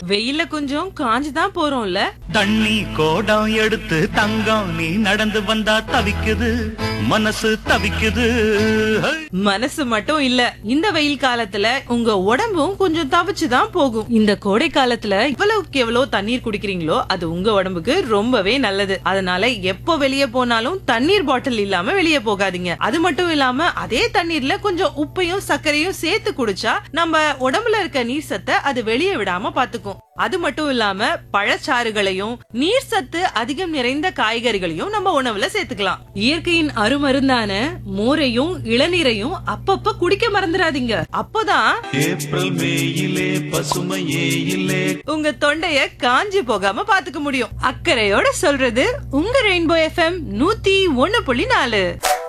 வெயில கொஞ்சம் காஞ்சுதான் போறோம்ல. தண்ணி கோடம் எடுத்து தங்கம் நீ நடந்து வந்தா தவிக்குது மனசு தவிக்குது. மனசு மட்டும் இல்ல, இந்த வெயில் காலத்துல உங்க உடம்பும் கொஞ்சம் தவிச்சுதான் போகும். இந்த கோடை காலத்துல இவ்வளவுக்கு எவ்வளவு தண்ணீர் குடிக்கிறீங்களோ அது உங்க உடம்புக்கு ரொம்பவே நல்லது. அதனால எப்போ வெளியே போனாலும் தண்ணீர் பாட்டில் இல்லாம வெளியே போகாதீங்க. அது மட்டும் இல்லாம அதே தண்ணீர்ல கொஞ்சம் உப்பையும் சர்க்கரையும் சேர்த்து குடிச்சா நம்ம உடம்புல இருக்க நீர் சத்தை அது வெளியே விடாம பாத்துக்கும். அது மட்டும் இல்லாம பழச்சாறுகளையும் நீர் சத்து அதிகம் நிறைந்த காய்கறிகளையும் நம்ம உணவுல சேர்த்துக்கலாம். இயற்கையின் அருமருந்தான மோரையும் இளநீரையும் அப்பப்ப குடிக்க மறந்துடாதீங்க. அப்போதான் ஏப்ரல் மேயிலே பசுமையே இல்லே உங்க தொண்டைய காஞ்சி போகாம பாத்துக்க முடியும். அக்கறையோட சொல்றது உங்க ரெயின்போ FM 101.4.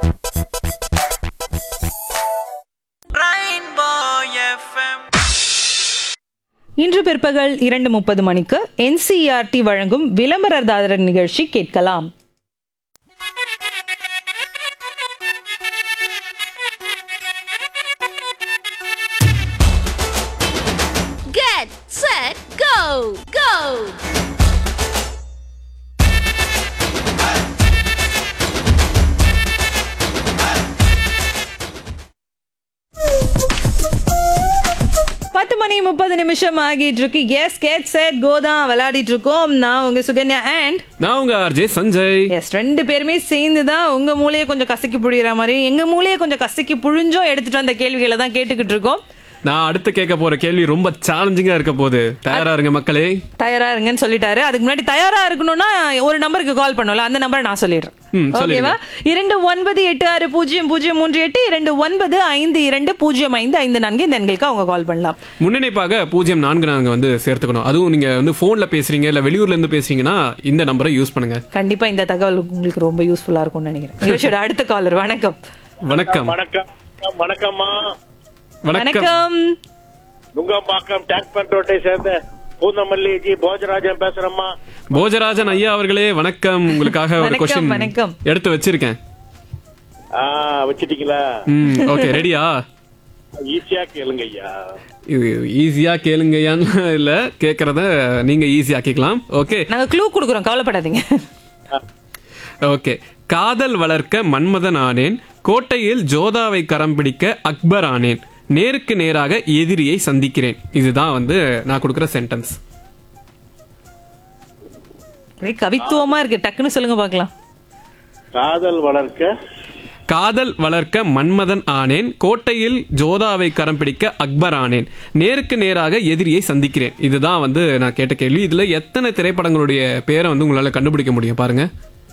இன்று பிற்பகல் 2:30 மணிக்கு NCERT வழங்கும் விளம்பரதாரர் நிகழ்ச்சி கேட்கலாம். Get set go go. மணி 30 ஆகிட்டு இருக்கு. எஸ் கெட் செட் கோ தான் விளையாடிட்டு இருக்கோம். நான் உங்க சுகன்யா அண்ட் நான் உங்க RJ சஞ்சய். எஸ், ரெண்டு பேருமே சேர்ந்து தான் உங்க மூளையை கொஞ்சம் கசக்கி புழியிற மாதிரி எங்க மூளையை கொஞ்சம் கசக்கி புழிஞ்சோ எடுத்துட்டு வந்த கேள்விகளை தான் கேட்டுக்கிட்டு இருக்கோம். நான் அடுத்து கேட்க போற கேள்வி ரொம்ப சேலஞ்சிங்கா இருக்க போகுது. தயாரா இருங்க மக்களே. தயாரா இருங்கன்னு சொல்லிட்டாரு. அதுக்கு முன்னாடி தயாரா இருக்கணும்னா ஒரு நம்பருக்கு கால் பண்ணல, அந்த நம்பரை நான் சொல்லிடுறேன். ஓகேவா? 29860038 2952052554 இந்த எண்களுக்கு அவங்க கால் பண்ணலாம். முன்னிணைப்பாக 04 வந்து சேர்த்துக்கணும். அதுவும் நீங்க வந்து போன்ல பேசுறீங்க இல்ல வெளியூர்ல இருந்து பேசுறீங்கன்னா இந்த நம்பரை யூஸ் பண்ணுங்க. கண்டிப்பா இந்த தகவல் உங்களுக்கு ரொம்ப யூஸ்ஃபுல்லா இருக்கும்னு நினைக்கிறேன். நிகழ்ச்சியோட அடுத்த காலர். வணக்கம். வணக்கம். வணக்கம்மா. வணக்கம். நுங்கம்பாக்கம் டேங்க் பண்ட் ரோட்டை சேர்ந்த பூந்தமல்லி ஜி போஜராஜன் பேசுறேம்மா. போஜராஜன் ஐயா அவர்களே வணக்கம். உங்களுக்காக ஒரு क्वेश्चन வணக்கம். எடுத்து வச்சிருக்கேன். வச்சிட்டீங்களா? ஓகே, ரெடியா? ஈஸியா கேளுங்க ஐயா. இது ஈஸியா கேளுங்கயான்னு இல்ல, கேக்குறத நீங்க ஈஸியா கேட்கலாம். ஓகே, நாங்க க்ளூ கொடுக்குறோம், கவலைப்படாதீங்க. ஓகே. காதல் வளர்க்க மன்மதன் ஆனேன், கோட்டையில் ஜோதாவை கரம் பிடிக்க அக்பர் ஆனேன், நேருக்கு நேராக எதிரியை சந்திக்கிறேன். இதுதான் வந்து நான் கொடுக்கிற சென்டென்ஸ். கவித்துவமா இருக்கு, டக்குன்னு சொல்லுங்க பாக்கலாம். காதல் வளர்க்க மன்மதன் ஆனேன், கோட்டையில் ஜோதாவை கரம் பிடிக்க அக்பர் ஆனேன், நேருக்கு நேராக எதிரியை சந்திக்கிறேன். இதுதான் வந்து நான் கேட்ட கேள்வி. இதுல எத்தனை திரைப்படங்களுடைய பேரை வந்து உங்களால கண்டுபிடிக்க முடியும் பாருங்க.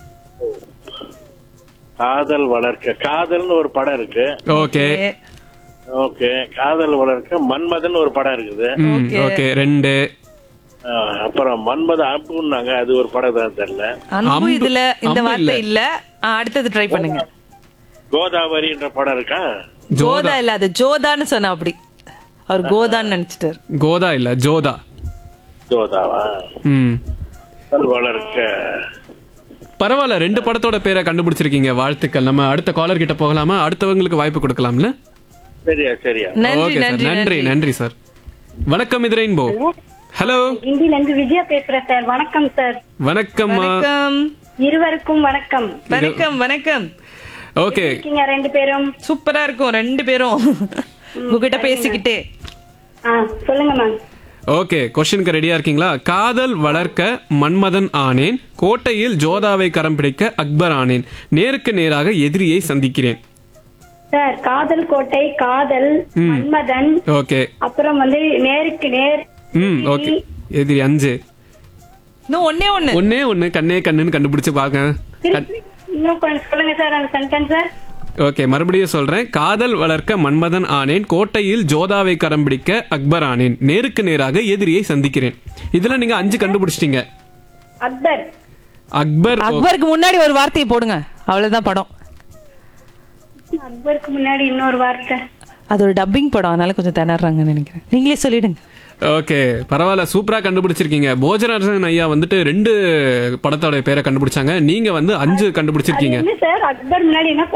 காதல் வளர்க்க, காதல்னு ஒரு படம் இருக்கு. Okay okay. காதல் வளர்க்க மன்மதன் ஒரு படம் இருக்குது. ஓகே, 2. அப்புறம் மன்மத அம்புன்னாங்க, அது ஒரு படம் தான் தெரியல. அன்பு இதுல இந்த வார்த்தை இல்ல. அடுத்தது ட்ரை பண்ணுங்க. கோதாவரின்ற படம் இருக்கா? ஜோதா இல்ல, அது ஜோதான்னு சொன்னா அப்படி அவர் கோதான்னு நினைச்சிட்டாரு. கோதா இல்ல, ஜோதா. ஜோதாவா? வளர்க்க. பரவாயில்ல, 2 படத்தோட பேரை கண்டுபிடிச்சிருக்கீங்க. வாழ்த்துக்கள். நம்ம அடுத்த காலர் கிட்ட போகலாமா? அடுத்தவங்களுக்கு வாய்ப்பு கொடுக்கலாம்ல? சரியா சரியா. ஓகே சார், நன்றி நன்றி சார். வணக்கம், இது ரெயின்போ. ஹலோ, இந்தியில இருந்து விஜயா பேசுறேன் சார். வணக்கம் சார். வணக்கம்மா. இருவருக்கும் வணக்கம். வணக்கம் வணக்கம். ஓகே, இருக்கீங்க ரெண்டு பேரும்? சூப்பரா இருக்கும் ரெண்டு பேரும் உங்ககிட்ட பேசிக்கிட்டே. சொல்லுங்க மேம். ஓகே, क्वेश्चनக்கு ரெடியா இருக்கீங்களா? காதல் வளர்க்க மன்மதன் ஆனேன், கோட்டையில் ஜோதாவை கரம் பிடிக்க அக்பர் ஆனேன், நேருக்கு நேராக எதிரியை சந்திக்கிறேன். சார், காதல் கோட்டை, காதல், மன்மதன். ஓகே. அப்புறம் வந்து நேருக்கு நேர். ஓகே. எதிரி 5. இன்னும் ஒண்ணே கண்ணே கண்ணுன்னு கண்டுபிடிச்சு பாக்க. இன்னும் கொஞ்சம் சொல்லுங்க சார் அந்த சென்டென்ஸ். ஓகே, மறுபடியும் சொல்றேன். காதல் வளர்க்க மன்மதன் ஆனேன், கோட்டையில் ஜோதாவை கரம் பிடிக்க அக்பர் ஆனேன், நேருக்கு நேராக எதிரியை சந்திக்கிறேன். இதுல நீங்க 5 கண்டுபிடிச்சிட்டீங்க. அக்பர். அக்பருக்கு முன்னாடி ஒரு வார்த்தையை போடுங்க, அவ்வளவுதான் படம். அக்பருக்கு முன்னாடி இன்னொரு வார்த்தை. அது ஒரு டப்பிங் படம், அதனால கொஞ்சம் திணறாங்கன்னு நினைக்கிறேன். நீங்களே சொல்லிடுங்க. ஓகே, பரவாயில்ல, சூப்பரா கண்டுபிடிச்சிருக்கீங்க. போஜராஜன் ஐயா வந்துட்டு 2 படத்தோட பேரை கண்டுபிடிச்சாங்க. நீங்க வந்து 5 கண்டுபிடிச்சிருக்கீங்க. சார், அக்பர் முன்னாடி என்ன